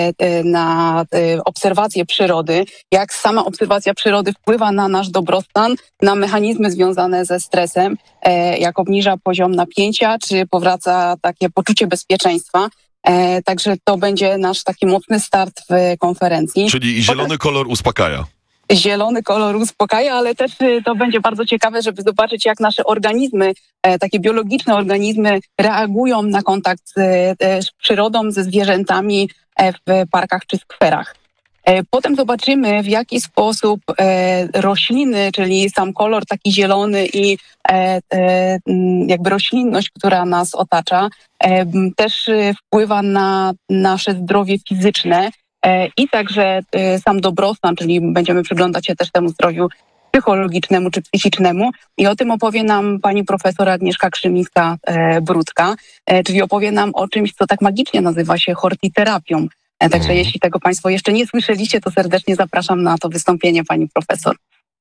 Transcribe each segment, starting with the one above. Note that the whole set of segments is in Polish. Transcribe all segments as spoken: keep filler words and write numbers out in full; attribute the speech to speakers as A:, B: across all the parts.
A: na obserwację przyrody, jak sama obserwacja przyrody wpływa na nasz dobrostan, na mechanizmy związane ze stresem, jak obniża poziom napięcia, czy powraca takie poczucie bezpieczeństwa. Także to będzie nasz taki mocny start w konferencji.
B: Czyli zielony kolor uspokaja.
A: Zielony kolor uspokaja, ale też to będzie bardzo ciekawe, żeby zobaczyć, jak nasze organizmy, takie biologiczne organizmy reagują na kontakt z, z przyrodą, ze zwierzętami w parkach czy skwerach. Potem zobaczymy, w jaki sposób rośliny, czyli sam kolor taki zielony i jakby roślinność, która nas otacza, też wpływa na nasze zdrowie fizyczne i także sam dobrostan, czyli będziemy przyglądać się też temu zdrowiu psychologicznemu czy psychicznemu. I o tym opowie nam pani profesor Agnieszka Krzymińska-Brudka, czyli opowie nam o czymś, co tak magicznie nazywa się hortiterapią. Także hmm. jeśli tego państwo jeszcze nie słyszeliście, to serdecznie zapraszam na to wystąpienie pani profesor.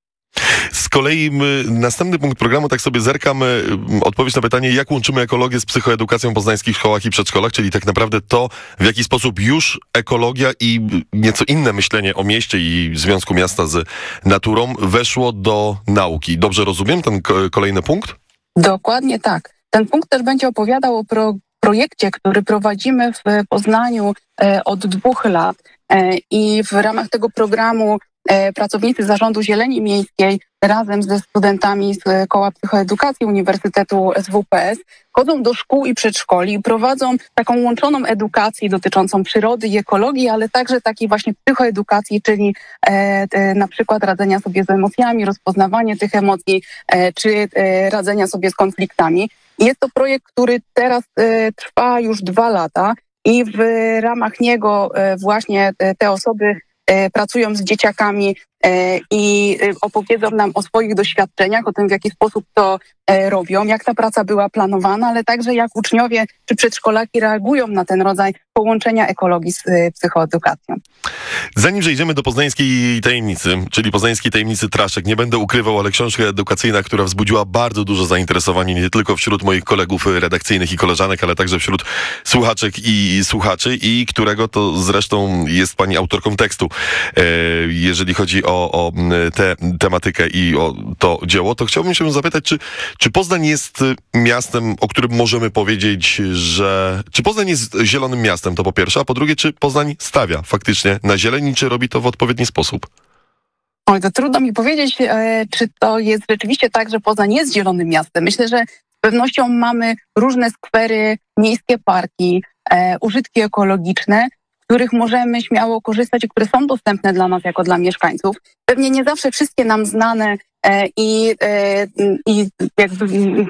B: Z kolei my, następny punkt programu, tak sobie zerkam, odpowiedź na pytanie, jak łączymy ekologię z psychoedukacją w poznańskich szkołach i przedszkolach, czyli tak naprawdę to, w jaki sposób już ekologia i nieco inne myślenie o mieście i związku miasta z naturą weszło do nauki. Dobrze rozumiem ten kolejny punkt?
A: Dokładnie tak. Ten punkt też będzie opowiadał o pro, projekcie, który prowadzimy w Poznaniu e, od dwóch lat e, i w ramach tego programu pracownicy Zarządu Zieleni Miejskiej razem ze studentami z Koła Psychoedukacji Uniwersytetu S W P S chodzą do szkół i przedszkoli i prowadzą taką łączoną edukację dotyczącą przyrody i ekologii, ale także takiej właśnie psychoedukacji, czyli e, e, na przykład radzenia sobie z emocjami, rozpoznawanie tych emocji, e, czy e, radzenia sobie z konfliktami. Jest to projekt, który teraz e, trwa już dwa lata i w ramach niego e, właśnie te, te osoby pracują z dzieciakami i opowiedzą nam o swoich doświadczeniach, o tym, w jaki sposób to robią, jak ta praca była planowana, ale także jak uczniowie czy przedszkolaki reagują na ten rodzaj połączenia ekologii z psychoedukacją.
B: Zanim przejdziemy do poznańskiej tajemnicy, czyli poznańskiej tajemnicy Traszek, nie będę ukrywał, ale książka edukacyjna, która wzbudziła bardzo dużo zainteresowania nie tylko wśród moich kolegów redakcyjnych i koleżanek, ale także wśród słuchaczek i słuchaczy i którego to zresztą jest pani autorką tekstu. Jeżeli chodzi o, o tę tematykę i o to dzieło, to chciałbym się zapytać, czy, czy Poznań jest miastem, o którym możemy powiedzieć, że... Czy Poznań jest zielonym miastem, to po pierwsze, a po drugie, czy Poznań stawia faktycznie na zieleń i czy robi to w odpowiedni sposób?
A: Oj, to trudno mi powiedzieć, e, czy to jest rzeczywiście tak, że Poznań jest zielonym miastem. Myślę, że z pewnością mamy różne skwery, miejskie parki, e, użytki ekologiczne, z których możemy śmiało korzystać i które są dostępne dla nas jako dla mieszkańców. Pewnie nie zawsze wszystkie nam znane e, i, e, i jakby...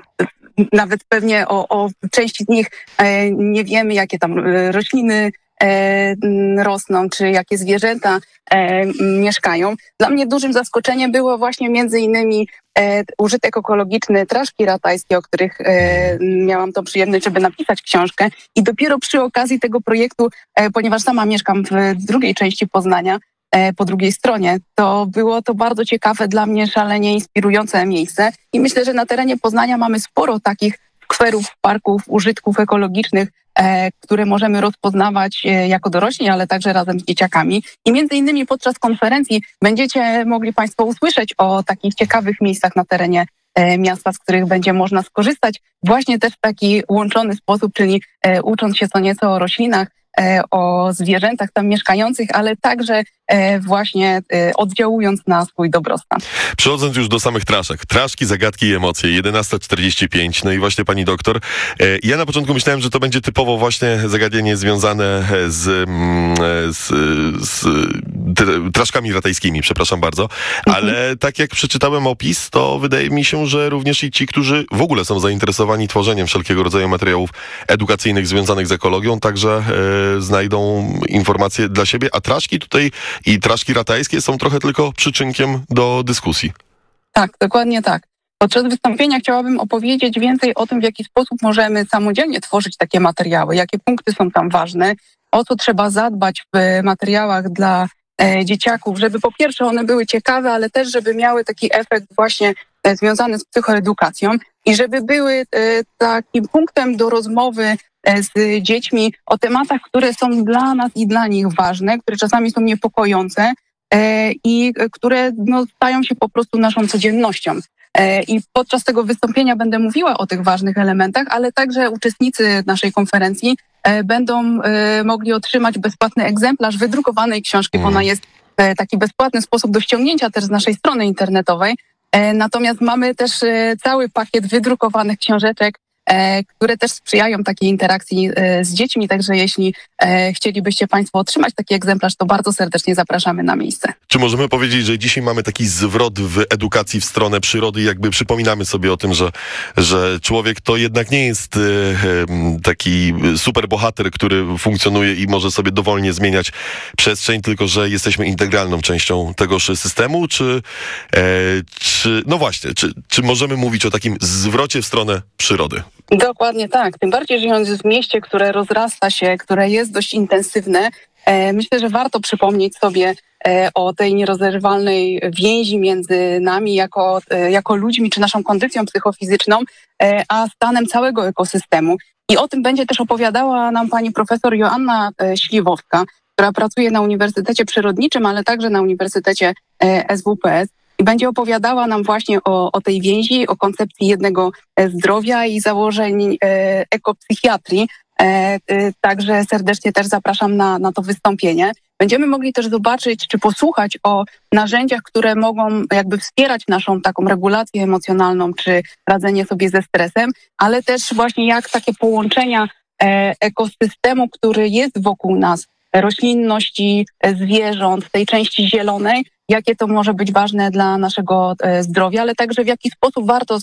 A: Nawet pewnie o, o części z nich e, nie wiemy, jakie tam rośliny e, rosną, czy jakie zwierzęta e, mieszkają. Dla mnie dużym zaskoczeniem było właśnie między innymi e, użytek ekologiczny Traszki Ratajskie, o których e, miałam tą przyjemność, żeby napisać książkę. I dopiero przy okazji tego projektu, e, ponieważ sama mieszkam w drugiej części Poznania, po drugiej stronie, to było to bardzo ciekawe, dla mnie szalenie inspirujące miejsce i myślę, że na terenie Poznania mamy sporo takich skwerów, parków, użytków ekologicznych, e, które możemy rozpoznawać e, jako dorośli, ale także razem z dzieciakami. I między innymi podczas konferencji będziecie mogli państwo usłyszeć o takich ciekawych miejscach na terenie e, miasta, z których będzie można skorzystać właśnie też w taki łączony sposób, czyli e, ucząc się co nieco o roślinach, o zwierzętach tam mieszkających, ale także właśnie oddziałując na swój dobrostan.
B: Przechodząc już do samych traszek. Traszki, zagadki i emocje. jedenasta czterdzieści pięć. No i właśnie pani doktor. Ja na początku myślałem, że to będzie typowo właśnie zagadnienie związane z, z, z traszkami ratajskimi, przepraszam bardzo. Ale mhm. tak jak przeczytałem opis, to wydaje mi się, że również i ci, którzy w ogóle są zainteresowani tworzeniem wszelkiego rodzaju materiałów edukacyjnych związanych z ekologią, także e, znajdą informacje dla siebie. A traszki tutaj i traszki ratajskie są trochę tylko przyczynkiem do dyskusji.
A: Tak, dokładnie tak. Podczas wystąpienia chciałabym opowiedzieć więcej o tym, w jaki sposób możemy samodzielnie tworzyć takie materiały, jakie punkty są tam ważne, o co trzeba zadbać w materiałach dla e, dzieciaków, żeby po pierwsze one były ciekawe, ale też żeby miały taki efekt właśnie e, związany z psychoedukacją i żeby były e, takim punktem do rozmowy z dziećmi o tematach, które są dla nas i dla nich ważne, które czasami są niepokojące i które no, stają się po prostu naszą codziennością. I podczas tego wystąpienia będę mówiła o tych ważnych elementach, ale także uczestnicy naszej konferencji będą mogli otrzymać bezpłatny egzemplarz wydrukowanej książki, bo ona jest w taki bezpłatny sposób do ściągnięcia też z naszej strony internetowej. Natomiast mamy też cały pakiet wydrukowanych książeczek, które też sprzyjają takiej interakcji z dziećmi, także jeśli chcielibyście Państwo otrzymać taki egzemplarz, to bardzo serdecznie zapraszamy na miejsce.
B: Czy możemy powiedzieć, że dzisiaj mamy taki zwrot w edukacji w stronę przyrody, jakby przypominamy sobie o tym, że, że człowiek to jednak nie jest taki super bohater, który funkcjonuje i może sobie dowolnie zmieniać przestrzeń, tylko że jesteśmy integralną częścią tegoż systemu, czy, czy no właśnie, czy, czy możemy mówić o takim zwrocie w stronę przyrody?
A: Dokładnie tak. Tym bardziej żyjąc w mieście, które rozrasta się, które jest dość intensywne, e, myślę, że warto przypomnieć sobie e, o tej nierozerwalnej więzi między nami jako, e, jako ludźmi, czy naszą kondycją psychofizyczną, e, a stanem całego ekosystemu. I o tym będzie też opowiadała nam pani profesor Joanna e, Śliwowska, która pracuje na Uniwersytecie Przyrodniczym, ale także na Uniwersytecie e, S W P S. I będzie opowiadała nam właśnie o, o tej więzi, o koncepcji jednego zdrowia i założeń e, ekopsychiatrii. E, e, także serdecznie też zapraszam na, na to wystąpienie. Będziemy mogli też zobaczyć czy posłuchać o narzędziach, które mogą jakby wspierać naszą taką regulację emocjonalną czy radzenie sobie ze stresem, ale też właśnie jak takie połączenia e, ekosystemu, który jest wokół nas, roślinności, zwierząt, tej części zielonej, jakie to może być ważne dla naszego zdrowia, ale także w jaki sposób warto z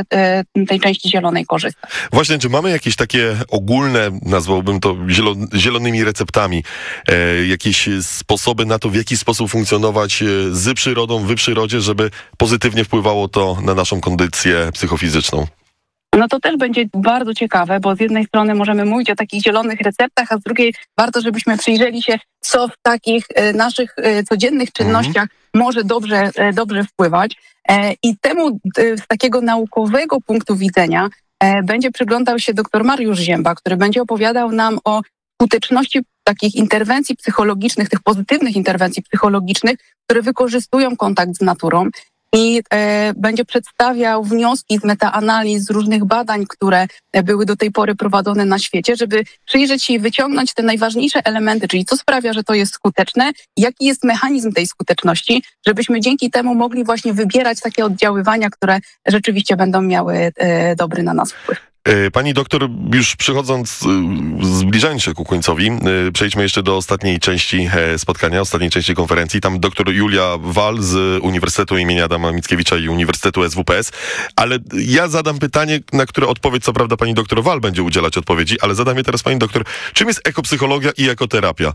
A: tej części zielonej korzystać.
B: Właśnie, czy mamy jakieś takie ogólne, nazwałbym to zielonymi receptami, e, jakieś sposoby na to, w jaki sposób funkcjonować z przyrodą, w przyrodzie, żeby pozytywnie wpływało to na naszą kondycję psychofizyczną?
A: No to też będzie bardzo ciekawe, bo z jednej strony możemy mówić o takich zielonych receptach, a z drugiej warto, żebyśmy przyjrzeli się, co w takich naszych codziennych czynnościach mm. może dobrze, dobrze wpływać. I temu z takiego naukowego punktu widzenia będzie przyglądał się dr Mariusz Zięba, który będzie opowiadał nam o skuteczności takich interwencji psychologicznych, tych pozytywnych interwencji psychologicznych, które wykorzystują kontakt z naturą. I e, będzie przedstawiał wnioski z metaanaliz, z różnych badań, które były do tej pory prowadzone na świecie, żeby przyjrzeć się i wyciągnąć te najważniejsze elementy, czyli co sprawia, że to jest skuteczne, jaki jest mechanizm tej skuteczności, żebyśmy dzięki temu mogli właśnie wybierać takie oddziaływania, które rzeczywiście będą miały e, dobry na nas wpływ.
B: Pani doktor, już przychodząc, zbliżając się ku końcowi, przejdźmy jeszcze do ostatniej części spotkania, ostatniej części konferencji. Tam doktor Julia Wal z Uniwersytetu imienia Adama Mickiewicza i Uniwersytetu S W P S. Ale ja zadam pytanie, na które odpowiedź, co prawda, pani doktor Wal będzie udzielać odpowiedzi, ale zadam je teraz pani doktor. Czym jest ekopsychologia i ekoterapia?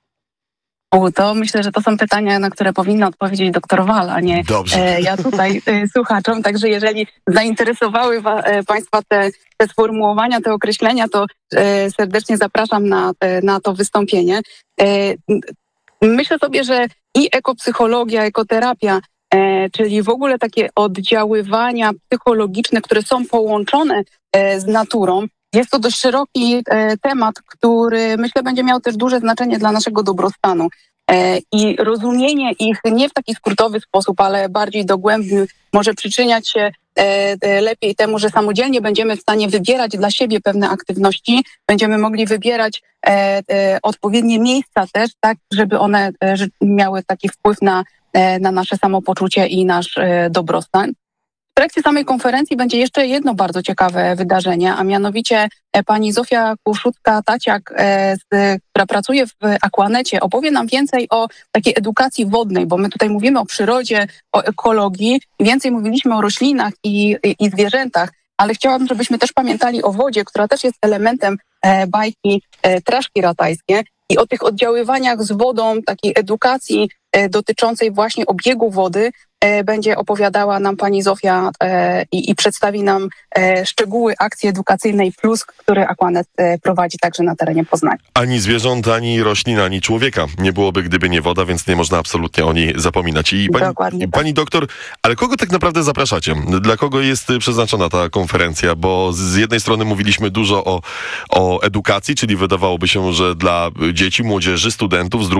A: To myślę, że to są pytania, na które powinna odpowiedzieć doktor Wal, a nie e, ja tutaj e, słuchaczom. Także jeżeli zainteresowały wa, e, Państwa te, te sformułowania, te określenia, to e, serdecznie zapraszam na, e, na to wystąpienie. E, myślę sobie, że i ekopsychologia, ekoterapia, e, czyli w ogóle takie oddziaływania psychologiczne, które są połączone e, z naturą, jest to dość szeroki e, temat, który myślę będzie miał też duże znaczenie dla naszego dobrostanu. E, I rozumienie ich nie w taki skrótowy sposób, ale bardziej dogłębny może przyczyniać się e, e, lepiej temu, że samodzielnie będziemy w stanie wybierać dla siebie pewne aktywności, będziemy mogli wybierać e, e, odpowiednie miejsca też, tak, żeby one e, miały taki wpływ na, e, na nasze samopoczucie i nasz e, dobrostan. W trakcie samej konferencji będzie jeszcze jedno bardzo ciekawe wydarzenie, a mianowicie pani Zofia Kuszucka-Taciak, która pracuje w Aquanecie, opowie nam więcej o takiej edukacji wodnej, bo my tutaj mówimy o przyrodzie, o ekologii, więcej mówiliśmy o roślinach i, i, i zwierzętach, ale chciałabym, żebyśmy też pamiętali o wodzie, która też jest elementem bajki Traszki Ratajskie i o tych oddziaływaniach z wodą, takiej edukacji e, dotyczącej właśnie obiegu wody e, będzie opowiadała nam pani Zofia e, i, i przedstawi nam e, szczegóły akcji edukacyjnej Plus, który Aquanet e, prowadzi także na terenie Poznania.
B: Ani zwierząt, ani roślin, ani człowieka nie byłoby, gdyby nie woda, więc nie można absolutnie o niej zapominać. I pani,
A: Dokładnie tak.
B: pani doktor, ale kogo tak naprawdę zapraszacie? Dla kogo jest przeznaczona ta konferencja? Bo z jednej strony mówiliśmy dużo o, o edukacji, czyli wydawałoby się, że dla dzieci, młodzieży, studentów, z